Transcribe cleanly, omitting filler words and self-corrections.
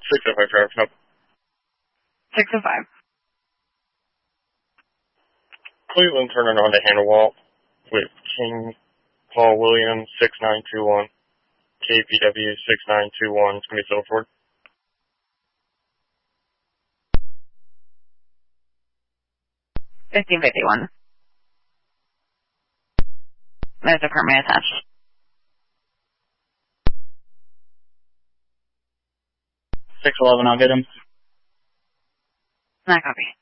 605 traffic stop. 605. Cleveland turning on to Hannawalt with King Paul Williams 6921. KPW 6921. It's going to be Silverford. $15.51. There's a permit attached. 611, I'll get him. Not copy.